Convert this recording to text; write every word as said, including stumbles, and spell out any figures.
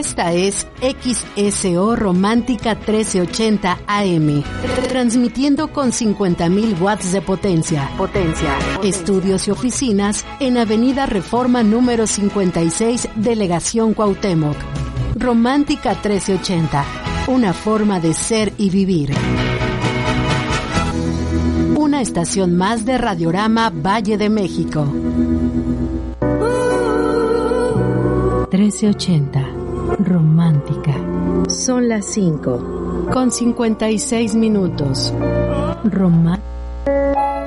Esta es X S O Romántica trece ochenta A M, transmitiendo con cincuenta mil watts de potencia. Potencia. Estudios y oficinas en Avenida Reforma número cincuenta y seis, Delegación Cuauhtémoc. Romántica trece ochenta, una forma de ser y vivir. Una estación más de Radiorama Valle de México. trece ochenta, romántica. Son las cinco, con cincuenta y seis minutos. Romántica.